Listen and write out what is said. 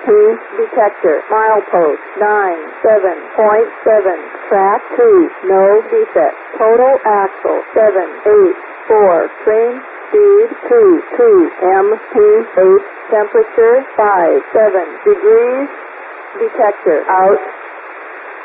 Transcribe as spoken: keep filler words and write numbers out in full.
P detector. Milepost nine seven point seven. Track two. No defect. Total axle seven eight four. Train speed two two. M P eight. Temperature five seven degrees. Detector out.